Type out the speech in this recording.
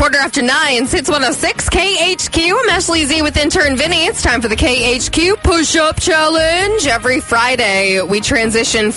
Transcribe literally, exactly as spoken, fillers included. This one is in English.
quarter after nine, Hits one oh six, K H Q. I'm Ashley Z with intern Vinny. It's time for the K H Q Push-Up Challenge. Every Friday, we transition